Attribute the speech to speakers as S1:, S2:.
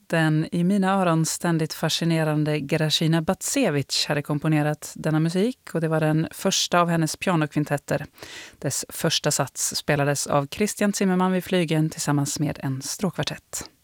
S1: Den i mina öron ständigt fascinerande Grażyna Bacewicz hade komponerat denna musik och det var den första av hennes pianokvintetter. Dess första sats spelades av Christian Zimmerman vid flygeln tillsammans med en stråkkvartett.